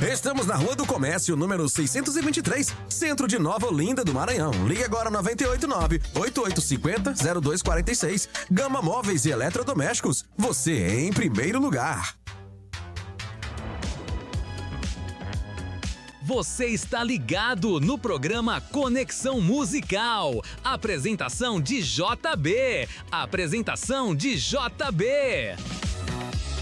Estamos na Rua do Comércio, número 623, centro de Nova Olinda do Maranhão. Ligue agora 989-8850-0246. Gama Móveis e Eletrodomésticos. Você em primeiro lugar. Você está ligado no programa Conexão Musical. Apresentação de JB.